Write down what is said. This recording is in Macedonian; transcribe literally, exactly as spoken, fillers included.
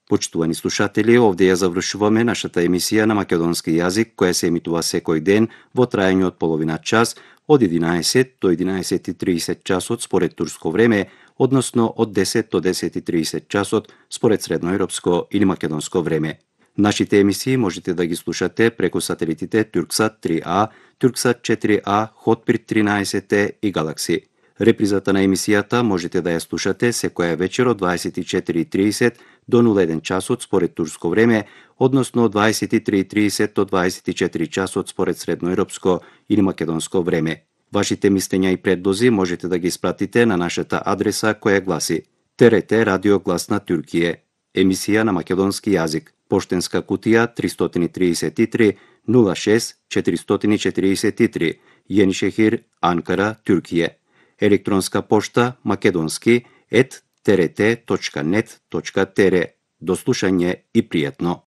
Почитувани слушатели, овде ја завршуваме нашата емисија на македонски јазик, која се емитува секој ден во трајање од половина час, од единаесет до единаесет и тридесет часот според турско време, односно од десет до десет и тридесет часот според средноевропско или македонско време. Нашите емисии можете да ги слушате преку сателитите Турксат три А, Турксат четири А, Хотбирд тринаесет Е и Галакси. Репризата на емисијата можете да ја слушате секоја вечер од дваесет и четири и тридесет до нула еден часот според турско време, односно од дваесет и три и тридесет до дваесет и четири часот според средноевропско или македонско време. Вашите мислења и предлози можете да ги испратите на нашата адреса која гласи ТРТ Радио Глас на Туркије, емисија на македонски јазик, поштенска кутија триста тридесет и три нула шест четиристотини четириесет и три, Јенишехир, Анкара, Туркије. Електронска пошта македонски ет трт точка нет точка тр. До слушање и пријатно.